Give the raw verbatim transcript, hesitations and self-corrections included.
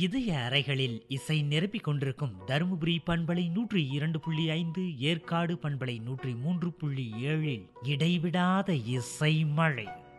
இதய அறைகளில் இசை நிரப்பிக் கொண்டிருக்கும் தருமபுரி பண்பலை நூற்றி இரண்டு புள்ளி ஐந்து, ஏற்காடு பண்பலை நூற்றி மூன்று புள்ளி ஏழில் இடைவிடாத இசை மழை.